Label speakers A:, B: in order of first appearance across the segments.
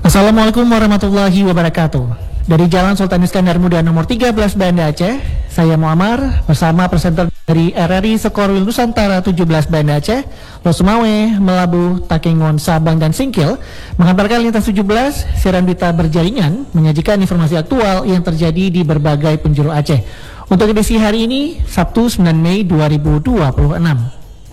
A: Assalamualaikum warahmatullahi wabarakatuh. Dari Jalan Sultan Iskandar Muda nomor 13 Banda Aceh, saya Muammar bersama presenter dari RRI Sekorwil Nusantara 17 Banda Aceh, Losumawe, Melabu, Takengon, Sabang, dan Singkil mengantarkan lintas 17 siaran berita berjaringan menyajikan informasi aktual yang terjadi di berbagai penjuru Aceh. Untuk edisi hari ini, Sabtu 9 Mei 2026.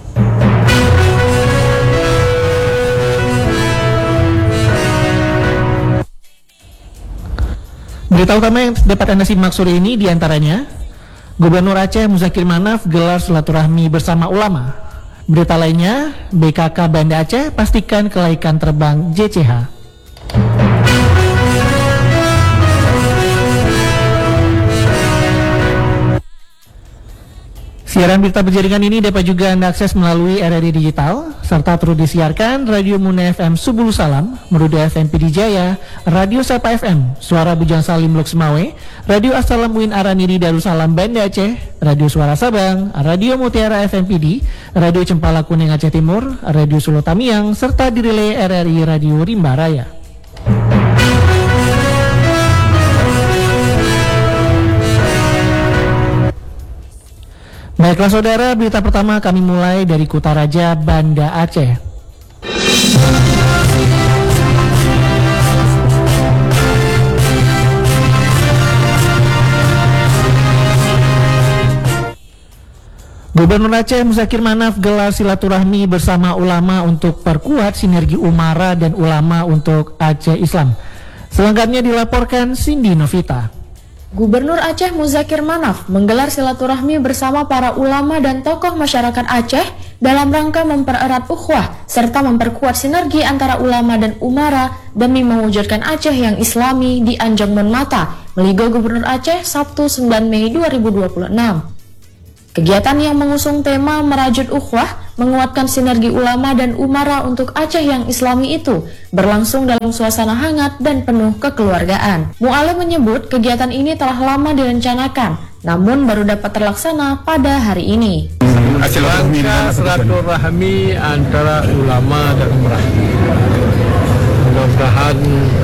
A: Berita utama yang dapat Anda simak sore ini diantaranya, Gubernur Aceh Muzakir Manaf gelar silaturahmi bersama ulama. Berita lainnya, BKK Banda Aceh pastikan kelaikan terbang JCH. Siaran berita berjaringan ini dapat juga Anda akses melalui RRI Digital, serta terus disiarkan Radio Muna FM Subulu Salam, Merudu FM PD Jaya, Radio Sapa FM, Suara Bujang Salim Loksmawe, Radio Assalam Win Araniri Darussalam Banda Aceh, Radio Suara Sabang, Radio Mutiara FM PD, Radio Cempala Kuning Aceh Timur, Radio Solo Tamiang, serta dirilai RRI Radio Rimba Raya. Baiklah saudara, berita pertama kami mulai dari Kutaraja, Banda Aceh. Gubernur Aceh Muzakir Manaf gelar silaturahmi bersama ulama untuk perkuat sinergi umara dan ulama untuk Aceh Islam. Selengkapnya dilaporkan Cindy Novita.
B: Gubernur Aceh Muzakir Manaf menggelar silaturahmi bersama para ulama dan tokoh masyarakat Aceh dalam rangka mempererat ukhuwah serta memperkuat sinergi antara ulama dan umara demi mewujudkan Aceh yang islami di Anjong Monmata, Meligo Gubernur Aceh, Sabtu 9 Mei 2026. Kegiatan yang mengusung tema merajut ukhuwah, menguatkan sinergi ulama dan umara untuk Aceh yang islami itu berlangsung dalam suasana hangat dan penuh kekeluargaan. Mu'alim menyebut kegiatan ini telah lama direncanakan, namun baru dapat terlaksana pada hari ini.
C: Rangka silaturahmi antara ulama dan umara. Mudah-mudahan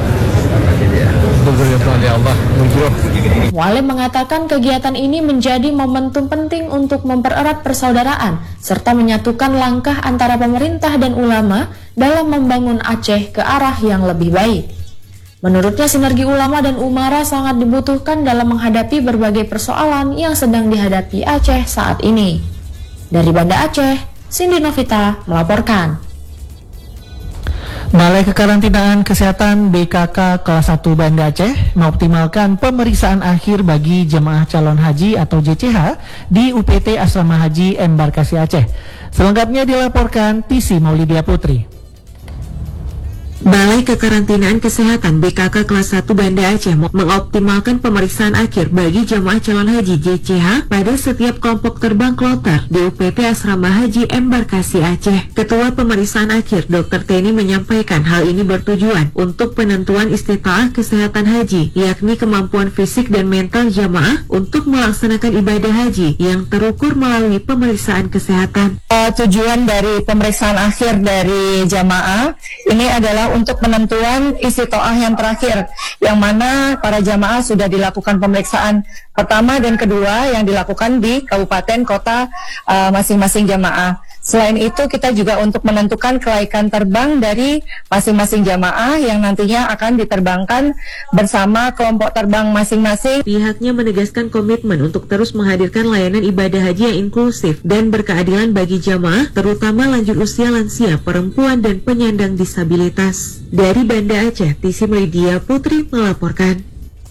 B: Mu'alim mengatakan kegiatan ini menjadi momentum penting untuk mempererat persaudaraan serta menyatukan langkah antara pemerintah dan ulama dalam membangun Aceh ke arah yang lebih baik. Menurutnya sinergi ulama dan umara sangat dibutuhkan dalam menghadapi berbagai persoalan yang sedang dihadapi Aceh saat ini. Dari Banda Aceh, Cindy Novita melaporkan.
A: Balai Kekarantinaan Kesehatan BKK kelas 1 Banda Aceh mengoptimalkan pemeriksaan akhir bagi jemaah calon haji atau JCH di UPT Asrama Haji Embarkasi Aceh. Selengkapnya dilaporkan TC Maulidia Putri.
D: Balai Kekarantinaan Kesehatan BKK kelas 1 Banda Aceh mengoptimalkan pemeriksaan akhir bagi jemaah calon haji JCH pada setiap kelompok terbang kloter di UPT Asrama Haji Embarkasi Aceh. Ketua Pemeriksaan Akhir Dr. Teni menyampaikan hal ini bertujuan untuk penentuan istitaah kesehatan haji, yakni kemampuan fisik dan mental jamaah untuk melaksanakan ibadah haji yang terukur melalui pemeriksaan kesehatan.
E: Tujuan dari pemeriksaan akhir dari jamaah ini adalah untuk penentuan istitaah yang terakhir, yang mana para jamaah sudah dilakukan pemeriksaan pertama dan kedua yang dilakukan di kabupaten kota masing-masing jamaah. Selain itu kita juga untuk menentukan kelaikan terbang dari masing-masing jamaah yang nantinya akan diterbangkan bersama kelompok terbang masing-masing.
D: Pihaknya menegaskan komitmen untuk terus menghadirkan layanan ibadah haji yang inklusif dan berkeadilan bagi jamaah, terutama lanjut usia, lansia, perempuan, dan penyandang disabilitas. Dari Banda Aceh, TC Maulidia Putri melaporkan.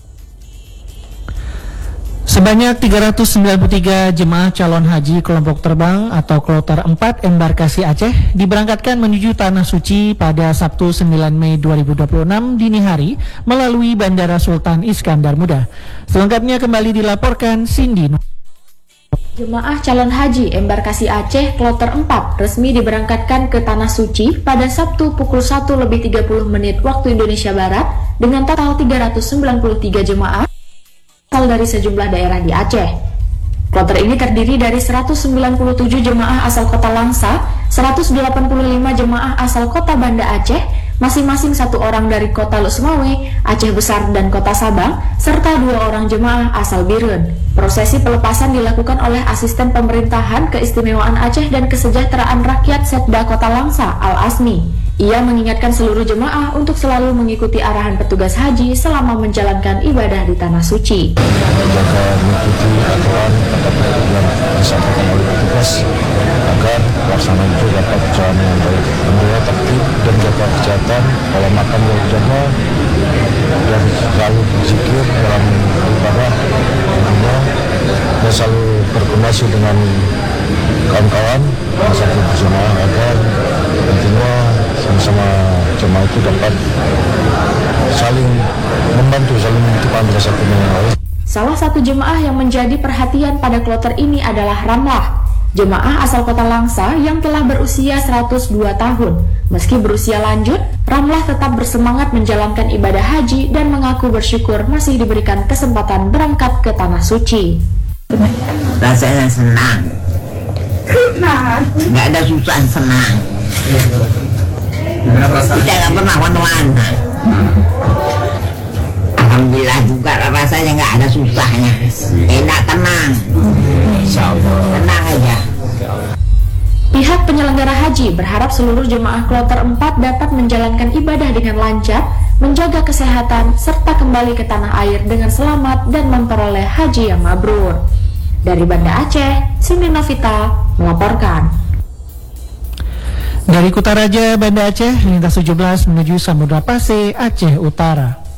A: Sebanyak 393 jemaah calon haji kelompok terbang atau kloter 4 Embarkasi Aceh diberangkatkan menuju Tanah Suci pada Sabtu 9 Mei 2026 dini hari melalui Bandara Sultan Iskandar Muda. Selengkapnya kembali dilaporkan Cindy.
B: Jemaah calon haji Embarkasi Aceh kloter 4 resmi diberangkatkan ke Tanah Suci pada Sabtu pukul 1:30 waktu Indonesia Barat dengan total 393 jemaah dari sejumlah daerah di Aceh. Kloter ini terdiri dari 197 jemaah asal kota Langsa, 185 jemaah asal kota Banda Aceh, masing-masing 1 orang dari kota Lusmawe, Aceh Besar dan kota Sabang, serta 2 orang jemaah asal Birun. Prosesi pelepasan dilakukan oleh Asisten Pemerintahan Keistimewaan Aceh dan Kesejahteraan Rakyat Setda Kota Langsa, Al-Asmi. Ia mengingatkan seluruh jemaah untuk selalu mengikuti arahan petugas haji selama menjalankan ibadah di Tanah Suci.
F: Menjaga mengikuti aturan yang disampaikan oleh petugas agar pelaksanaan itu dapat berjalan dengan baik. Tentunya tertib dan jaga kesehatan, pola makan yang dijaga, dan selalu berzikir dalam ibadah. Tentunya dan selalu berkoordinasi dengan kawan-kawan masyarakat berjamaah agar tentunya sama-sama jemaah itu dapat saling membantu, saling menentukan satu dengan yang lain.
B: Salah satu jemaah yang menjadi perhatian pada kloter ini adalah Ramlah, jemaah asal kota Langsa yang telah berusia 102 tahun. Meski berusia lanjut, Ramlah tetap bersemangat menjalankan ibadah haji dan mengaku bersyukur masih diberikan kesempatan berangkat ke Tanah Suci.
G: Rasanya senang, nggak ada susah, senang. Kita nggak pernah wan-wan. Alhamdulillah juga rasanya nggak ada susahnya, enak, tenang, tenang aja.
B: Pihak penyelenggara haji berharap seluruh jemaah kloter 4 dapat menjalankan ibadah dengan lancar, menjaga kesehatan, serta kembali ke tanah air dengan selamat dan memperoleh haji yang mabrur. Dari Banda Aceh, Cindy Novita melaporkan.
A: Dari Kutaraja, Banda Aceh, lintas 17 menuju Samudra Pasir, Aceh Utara.